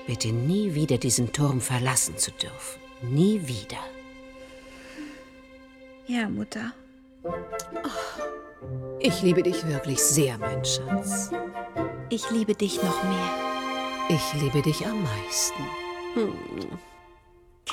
Bitte nie wieder diesen Turm verlassen zu dürfen. Nie wieder. Ja, Mutter. Ich liebe dich wirklich sehr, mein Schatz. Ich liebe dich noch mehr. Ich liebe dich am meisten.